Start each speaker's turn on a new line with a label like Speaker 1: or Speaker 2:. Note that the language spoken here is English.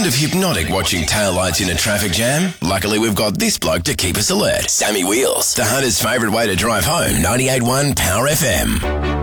Speaker 1: Kind of hypnotic watching taillights in a traffic jam? Luckily, we've got this bloke to keep us alert. Sammy Wheels, the hunter's favourite way to drive home. 98.1 Power FM.